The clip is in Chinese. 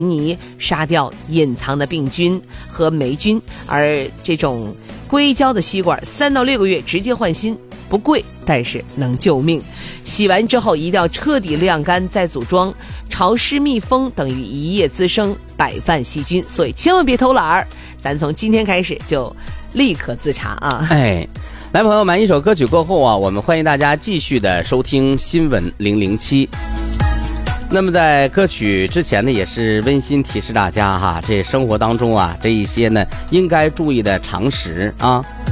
你杀掉隐藏的病菌和霉菌，而这种硅胶的吸管3到6个月直接换新，不贵，但是能救命。洗完之后一定要彻底晾干再组装，潮湿密封等于一夜滋生百万细菌，所以千万别偷懒儿。咱从今天开始就立刻自查啊！ 来，朋友们，一首歌曲过后啊，我们欢迎大家继续的收听新闻007。那么在歌曲之前呢，也是温馨提示大家哈，这生活当中啊，这一些呢应该注意的常识啊。